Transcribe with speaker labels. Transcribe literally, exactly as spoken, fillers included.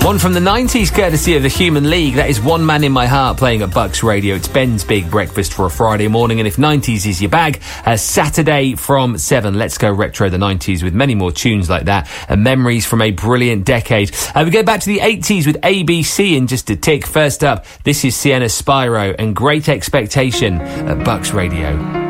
Speaker 1: One from the nineties, courtesy of the Human League. That is One Man in My Heart playing at Bucks Radio. It's Ben's Big Breakfast for a Friday morning. And if nineties is your bag, uh, Saturday from seven. Let's go retro the nineties with many more tunes like that and memories from a brilliant decade. Uh, we go back to the eighties with A B C in just a tick. First up, this is Sienna Spyro and Great Expectation at Bucks Radio.